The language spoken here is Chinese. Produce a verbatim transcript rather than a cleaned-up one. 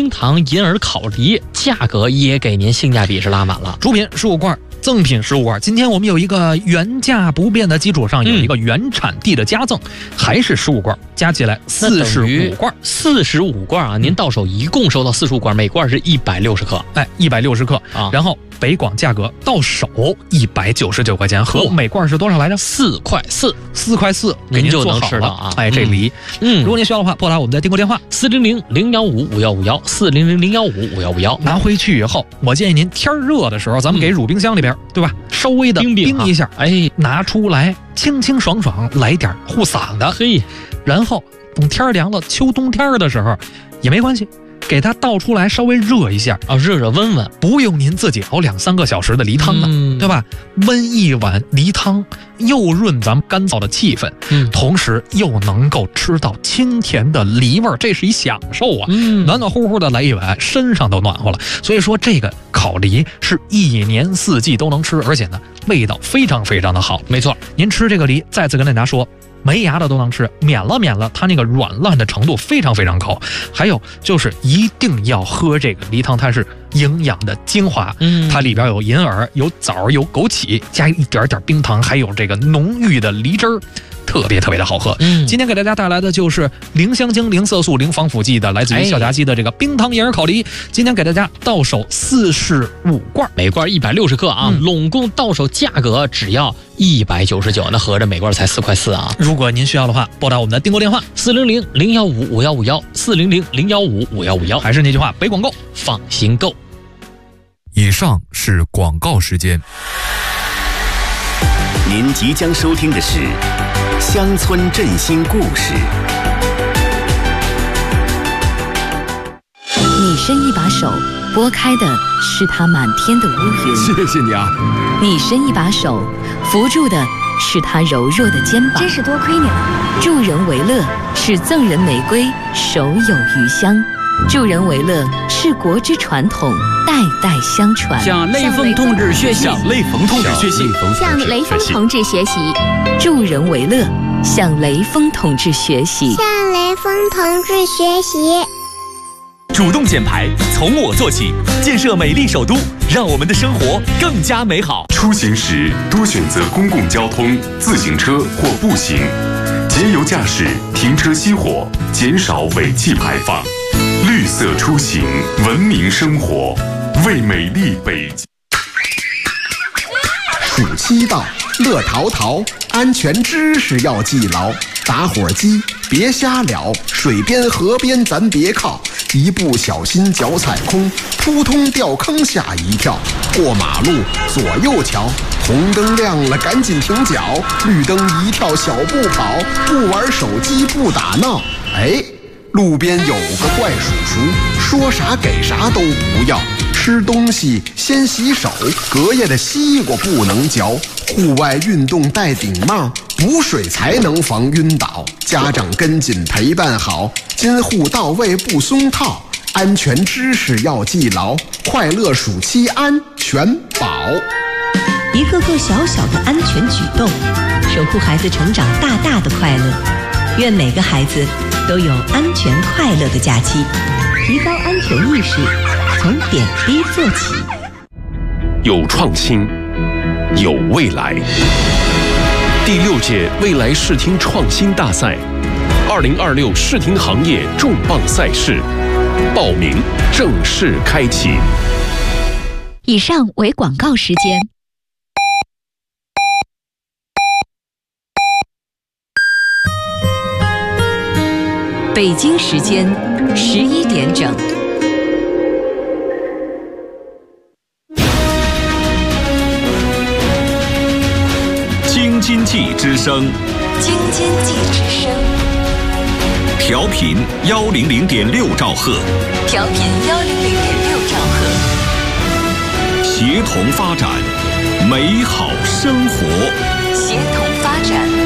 冰糖银耳烤梨，价格也给您性价比是拉满了。 主品十五罐，赠品十五罐。今天我们有一个原价不变的基础上，有一个原产地的加赠，嗯、还是十五罐，加起来四十五罐。 四十五罐啊！您到手一共收到四十五罐，每罐是一百六十克。 哎，一百六十克啊。然后北广价格到手一百九十九块钱，和每罐是多少来着？四块四，四块四， 您就能吃到啊！ 哎，这梨，嗯，如果您需要的话，拨打我们的订购电话四零零零幺五五幺五幺四零零零幺五五幺五幺。 拿回去以后，我建议您天热的时候，咱们给乳冰箱里边，嗯、对吧？稍微的冰一下，哎，拿出来清清爽爽，来点护嗓的。 嘿， 然后等天凉了，秋冬天的时候也没关系。给它倒出来，稍微热一下啊，热热温温， 不用您自己熬两三个小时的梨汤了，嗯、对吧？温一碗梨汤，又润咱们干燥的气氛，嗯，同时又能够吃到清甜的梨味儿，这是一享受啊！嗯，暖暖乎乎的来一碗，身上都暖和了。所以说，这个烤梨是一年四季都能吃，而且呢，味道非常非常的好。 没错， 您吃这个梨，再次跟大家说。没牙的都能吃，免了免了，它那个软烂的程度非常非常高。还有就是一定要喝这个梨汤，它是营养的精华，嗯，它里边有银耳、有枣、有枸杞，加一点点冰糖，还有这个浓郁的梨汁儿。特别特别的好喝。嗯，今天给大家带来的就是零香精、零色素、零防腐剂的，来自于小家鸡的这个冰糖银耳烤梨。今天给大家到手四十五罐， 每罐一百六十克啊，嗯、拢共到手价格只要一百九十九，那合着每罐才四块四啊。 如果您需要的话，拨打我们的订购电话四零零零幺五五幺五幺四零零零幺五五幺五幺， 还是那句话，北广购， 放心购。 以上是广告时间。 您即将收听的是乡村振兴故事。 你伸一把手，拨开的是它满天的乌云。 谢谢你啊。 你伸一把手，扶住的是它柔弱的肩膀。 真是多亏你了。 助人为乐是赠人玫瑰，手有余香。助人为乐是国之传统，代代相传。 向雷锋同志学习， 向雷锋同志学习， 向雷锋同志学习。 助人为乐，向雷锋同志学习， 向雷锋同志学习。 主动减排，从我做起，建设美丽首都，让我们的生活更加美好。 出行时多选择公共交通、自行车或步行，节油驾驶，停车熄火，减少尾气排放。绿色出行，文明生活，为美丽北京。 暑期到，乐淘淘，安全知识要记牢。打火机别瞎燎，水边河边咱别靠，一不小心脚踩空，扑通掉坑吓一跳。过马路左右瞧，红灯亮了赶紧停脚，绿灯一跳小步跑，不玩手机不打闹。哎，路边有个怪叔叔，说啥给啥都不要。吃东西先洗手，隔夜的西瓜不能嚼。户外运动戴顶帽，补水才能防晕倒。家长跟紧陪伴好，监护到位不松套。安全知识要记牢，快乐暑期安全宝。 一个个小小的安全举动，守护孩子成长大大的快乐。愿每个孩子都有安全快乐的假期，提高安全意识，从点滴做起。 有创新，有未来。第六届未来视听创新大赛，二零二六视听行业重磅赛事，报名正式开启。 以上为广告时间。 北京时间十一点整。 京津冀之声， 京津冀之声， 调频幺零零点六兆赫， 调频幺零零点六兆赫， 协同发展，美好生活， 协同发展。